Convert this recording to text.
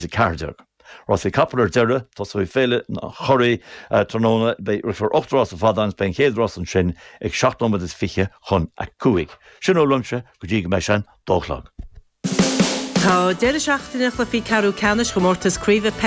Cardiog. Ross Capler Dere, Tosso Fele, Hurry, Tronona, they refer up to Ross of Fadans, Ben Cade Ross and Shin, a shot number this Fiche, Hun, a Kuig. Shino Lunche, Kujig Meshan, Dochlog. Tá deire seachtainach le fi carú canis go mórtas críomh